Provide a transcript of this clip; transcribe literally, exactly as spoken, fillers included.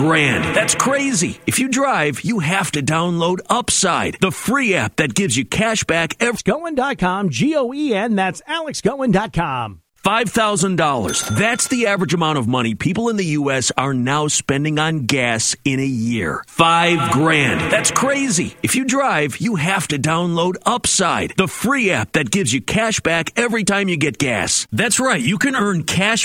grand. That's crazy. If you drive, you have to download Upside, the free app that gives you cash back every... alex goen dot com, G O E N, that's alex goen dot com. five thousand dollars. That's the average amount of money people in the U S are now spending on gas in a year. Five grand. That's crazy. If you drive, you have to download Upside, the free app that gives you cash back every time you get gas. That's right. You can earn cash